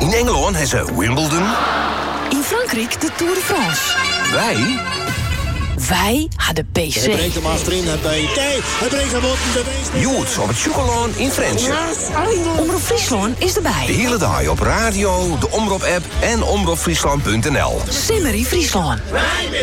In Engeland hebben ze Wimbledon. In Frankrijk de Tour de France. Wij hadden PC. Hij brengt hem achterin, hij brengt hem op de wees. Joets op het chocolaan in Friendship. Omroep Friesland is erbij. De hele dag op radio, de Omroep-app en omroepfriesland.nl. Simmerie Friesland.